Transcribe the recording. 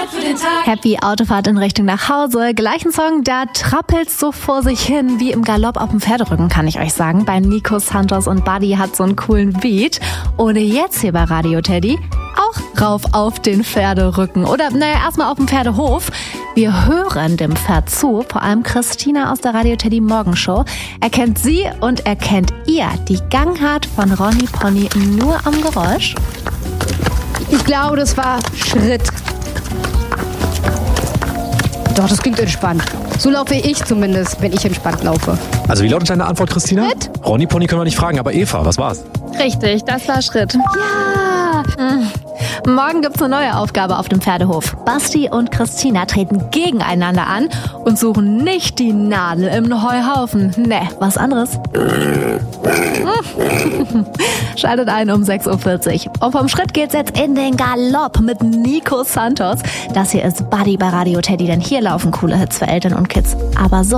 für den Tag. Happy Autofahrt in Richtung nach Hause. Gleichen Song, da trappelt's so vor sich hin wie im Galopp auf dem Pferderücken, kann ich euch sagen. Bei Nico Santos und Buddy hat so einen coolen Beat. Oder jetzt hier bei Radio Teddy auch rauf auf den Pferderücken. Oder erstmal auf dem Pferdehof. Wir hören dem Pferd zu, vor allem Christina aus der Radio Teddy Morgenshow. Erkennt sie und erkennt ihr die Gangart von Ronny Pony nur am Geräusch? Ich glaube, das war Schritt. Doch, das klingt entspannt. So laufe ich zumindest, wenn ich entspannt laufe. Also wie lautet deine Antwort, Christina? Schritt. Ronny Pony können wir nicht fragen, aber Eva, was war's? Richtig, das war Schritt. Ja! Morgen gibt's eine neue Aufgabe auf dem Pferdehof. Basti und Christina treten gegeneinander an und suchen nicht die Nadel im Heuhaufen. Nee, was anderes. Schaltet ein um 6.40 Uhr. Und vom Schritt geht's jetzt in den Galopp mit Nico Santos. Das hier ist Buddy bei Radio Teddy, denn hier laufen coole Hits für Eltern und Kids. Aber so